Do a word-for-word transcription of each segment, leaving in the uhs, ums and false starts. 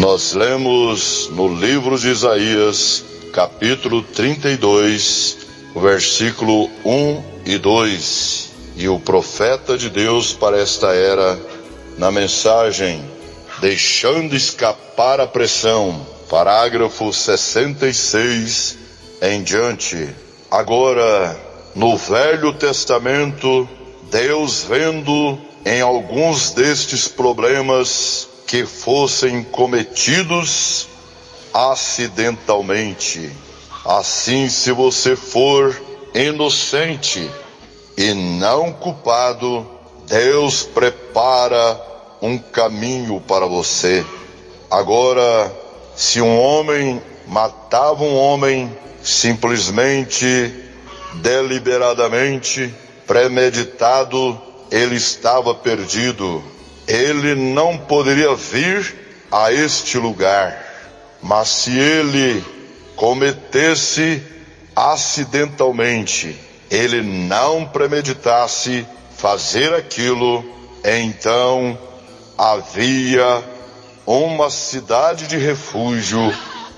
Nós lemos no livro de Isaías, capítulo trinta e dois, versículo um e dois. E o profeta de Deus para esta era, na mensagem Deixando Escapar a Pressão, parágrafo sessenta e seis em diante. Agora, no Velho Testamento, Deus, vendo em alguns destes problemas que fossem cometidos acidentalmente. Assim, se você for inocente e não culpado, Deus prepara um caminho para você. Agora, se um homem matava um homem simplesmente, deliberadamente, premeditado, ele estava perdido. Ele não poderia vir a este lugar. Mas se ele cometesse acidentalmente, ele não premeditasse fazer aquilo, então havia uma cidade de refúgio.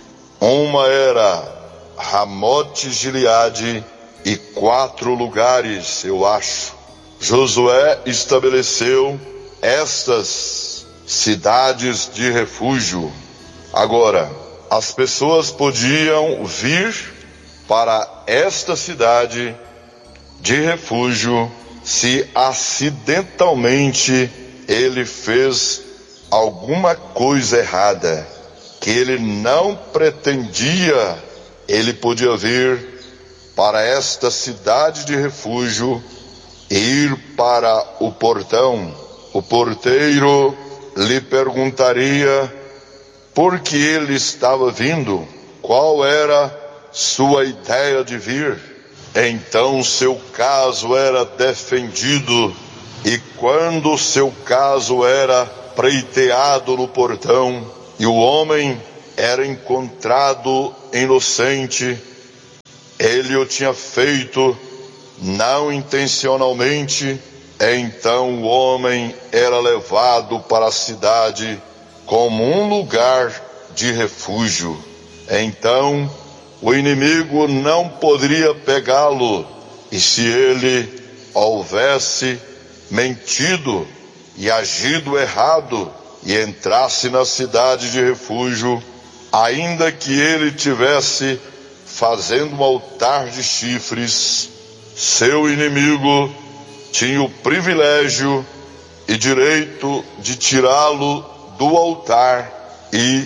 Uma era Ramote Gileade e quatro lugares, eu acho. Josué estabeleceu estas cidades de refúgio. Agora, as pessoas podiam vir para esta cidade de refúgio se acidentalmente ele fez alguma coisa errada, que ele não pretendia. Ele podia vir para esta cidade de refúgio e ir para o portão. O porteiro lhe perguntaria por que ele estava vindo, qual era sua ideia de vir. Então seu caso era defendido, e quando seu caso era pleiteado no portão e o homem era encontrado inocente, ele o tinha feito não intencionalmente, então o homem era levado para a cidade como um lugar de refúgio. Então o inimigo não poderia pegá-lo, e se ele houvesse mentido e agido errado e entrasse na cidade de refúgio, ainda que ele tivesse fazendo um altar de chifres, seu inimigo tinha o privilégio e direito de tirá-lo do altar e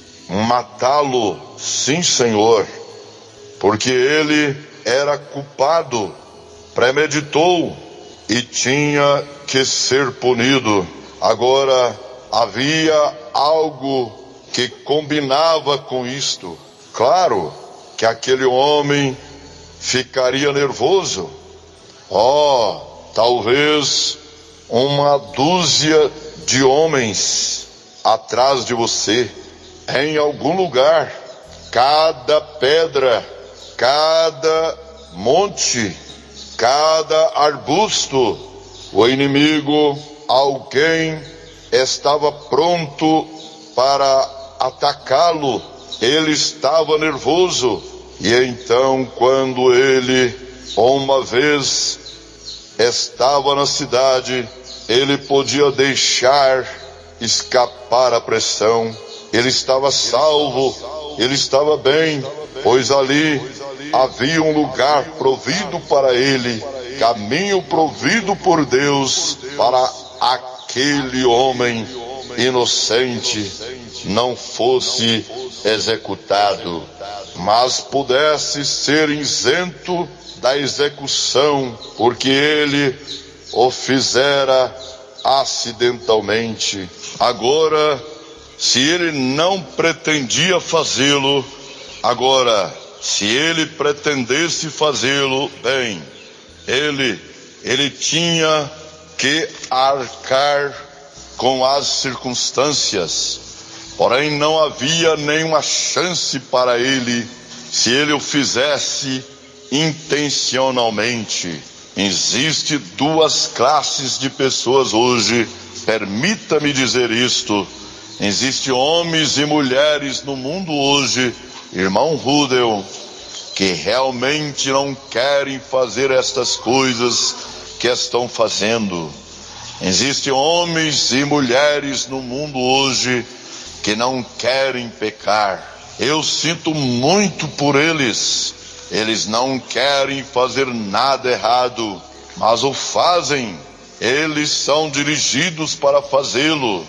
matá-lo. Sim, Senhor, porque ele era culpado, premeditou e tinha que ser punido. Agora, havia algo que combinava com isto. Claro que aquele homem ficaria nervoso. Oh, talvez uma dúzia de homens atrás de você, em algum lugar, cada pedra, cada monte, cada arbusto, o inimigo, alguém estava pronto para atacá-lo. Ele estava nervoso, e então, quando ele uma vez estava na cidade, ele podia deixar escapar a pressão. Ele estava salvo, ele estava bem, pois ali havia um lugar provido para ele, caminho provido por Deus para aquele homem inocente não fosse executado, mas pudesse ser isento da execução, porque ele o fizera acidentalmente. Agora, se ele não pretendia fazê-lo, agora, se ele pretendesse fazê-lo, bem, ele, ele tinha que arcar com as circunstâncias. Porém, não havia nenhuma chance para ele se ele o fizesse intencionalmente. Existem duas classes de pessoas hoje, permita-me dizer isto, Existem homens e mulheres no mundo hoje, irmão Rudel, que realmente não querem fazer estas coisas que estão fazendo. Existem homens e mulheres no mundo hoje que não querem pecar. Eu sinto muito por eles. Eles não querem fazer nada errado, mas o fazem. Eles são dirigidos para fazê-lo.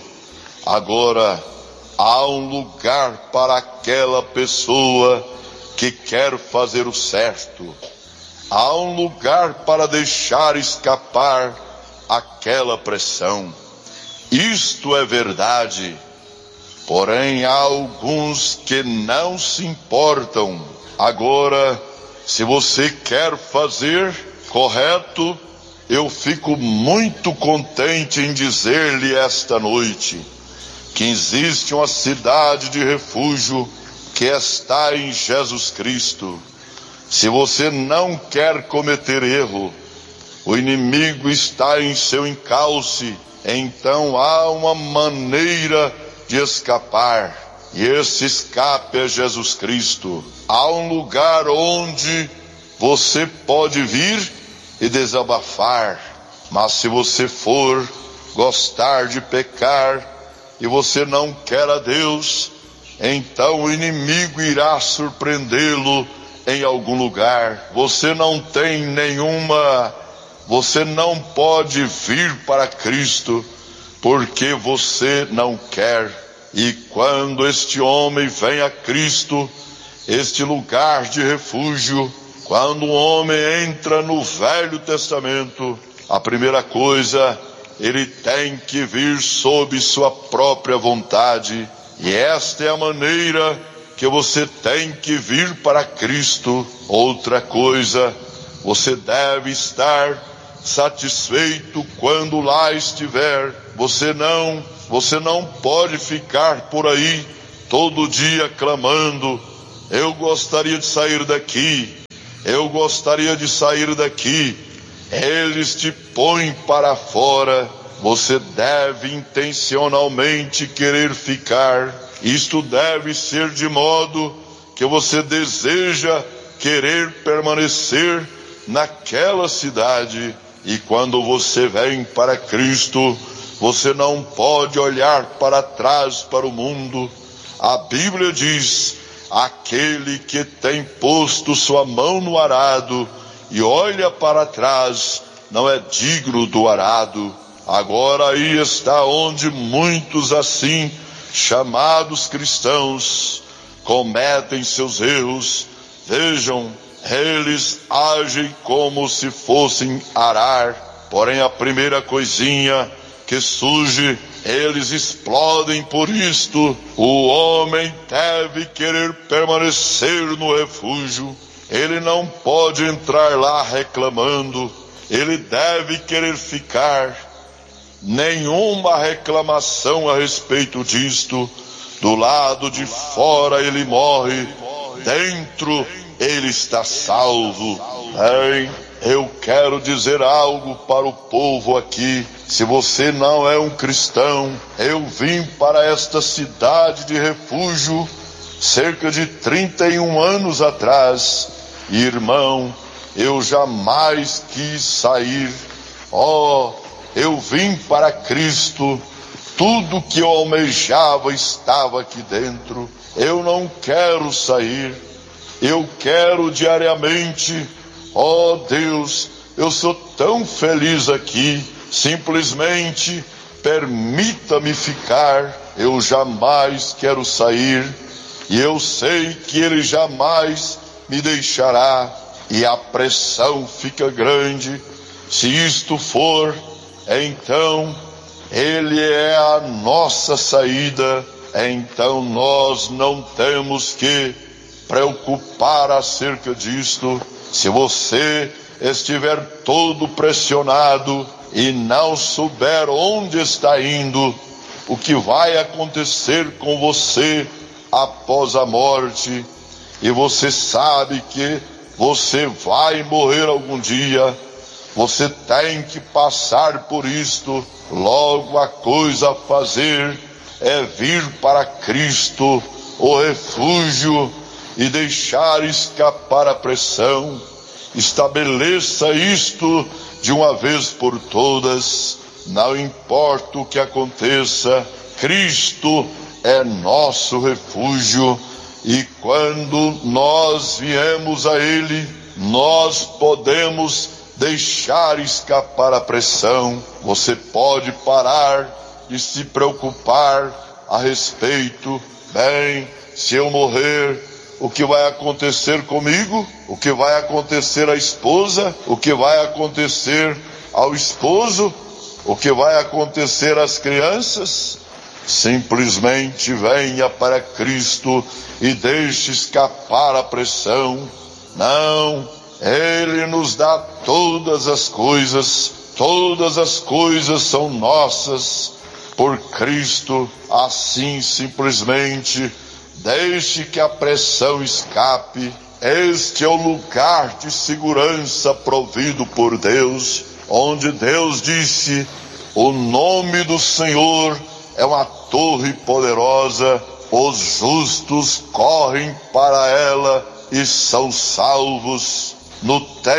Agora, há um lugar para aquela pessoa que quer fazer o certo. Há um lugar para deixar escapar aquela pressão. Isto é verdade. Porém, há alguns que não se importam. Agora, se você quer fazer correto, eu fico muito contente em dizer-lhe esta noite que existe uma cidade de refúgio que está em Jesus Cristo. Se você não quer cometer erro, o inimigo está em seu encalce, então há uma maneira de escapar, e esse escape é Jesus Cristo. Há um lugar onde você pode vir e desabafar, mas se você for gostar de pecar e você não quer a Deus, então o inimigo irá surpreendê-lo em algum lugar. Você não tem nenhuma, você não pode vir para Cristo porque você não quer. E quando este homem vem a Cristo, este lugar de refúgio, quando o homem entra no Velho Testamento, a primeira coisa, ele tem que vir sob sua própria vontade. E esta é a maneira que você tem que vir para Cristo. Outra coisa, você deve estar satisfeito quando lá estiver. Você não, você não pode ficar por aí todo dia clamando: eu gostaria de sair daqui, eu gostaria de sair daqui. Eles te põem para fora. Você deve intencionalmente querer ficar. Isto deve ser de modo que você deseja querer permanecer naquela cidade. E quando você vem para Cristo, você não pode olhar para trás para o mundo. A Bíblia diz: aquele que tem posto sua mão no arado e olha para trás, não é digno do arado. Agora aí está onde muitos assim chamados cristãos cometem seus erros. Vejam, eles agem como se fossem arar, porém a primeira coisinha que surge, eles explodem por isto. O homem deve querer permanecer no refúgio. Ele não pode entrar lá reclamando. Ele deve querer ficar. Nenhuma reclamação a respeito disto. Do lado de fora ele morre, dentro ele está salvo. Bem, eu quero dizer algo para o povo aqui. Se você não é um cristão, eu vim para esta cidade de refúgio cerca de trinta e um anos atrás. Irmão, eu jamais quis sair. Oh, eu vim para Cristo. Tudo que eu almejava estava aqui dentro. Eu não quero sair. Eu quero diariamente. Oh Deus, eu sou tão feliz aqui. Simplesmente permita-me ficar. Eu jamais quero sair. E eu sei que Ele jamais me deixará. E a pressão fica grande. Se isto for, então Ele é a nossa saída. Então nós não temos que preocupar acerca disto. Se você estiver todo pressionado e não souber onde está indo, o que vai acontecer com você após a morte, e você sabe que você vai morrer algum dia, você tem que passar por isto. Logo a coisa a fazer é vir para Cristo, o refúgio, e deixar escapar a pressão. Estabeleça isto de uma vez por todas. Não importa o que aconteça, Cristo é nosso refúgio, e quando nós viemos a Ele, nós podemos deixar escapar a pressão. Você pode parar de se preocupar a respeito, bem, se eu morrer, o que vai acontecer comigo? O que vai acontecer à esposa? O que vai acontecer ao esposo? O que vai acontecer às crianças? Simplesmente venha para Cristo e deixe escapar a pressão. Não, Ele nos dá todas as coisas, todas as coisas são nossas por Cristo. Assim, simplesmente, deixe que a pressão escape. Este é o lugar de segurança provido por Deus, onde Deus disse: o nome do Senhor é uma torre poderosa, os justos correm para ela e são salvos. No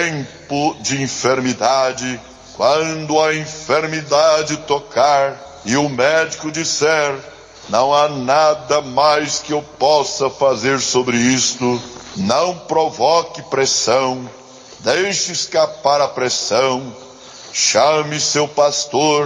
tempo de enfermidade, quando a enfermidade tocar e o médico disser: não há nada mais que eu possa fazer sobre isto, não provoque pressão, deixe escapar a pressão, chame seu pastor,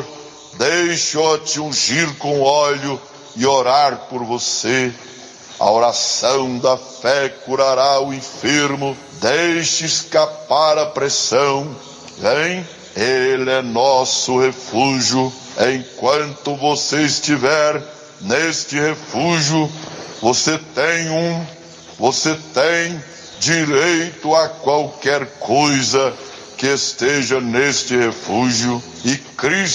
deixe-o te ungir com óleo e orar por você. A oração da fé curará o enfermo, deixe escapar a pressão. Vem, Ele é nosso refúgio. Enquanto você estiver neste refúgio, você tem um, você tem direito a qualquer coisa que esteja neste refúgio, e Cristo